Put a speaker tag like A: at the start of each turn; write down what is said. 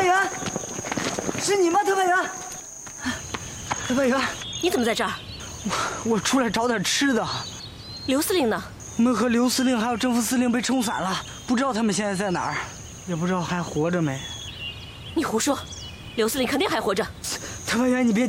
A: 派员，是你吗？特派员，特派员，
B: 你怎么在这儿？
A: 我出来找点吃的。
B: 刘司令呢？
A: 我们和刘司令还有正副司令被冲散了，不知道他们现在在哪儿，也不知道还活着没。
B: 你胡说，刘司令肯定还活着。
A: 特派员，你别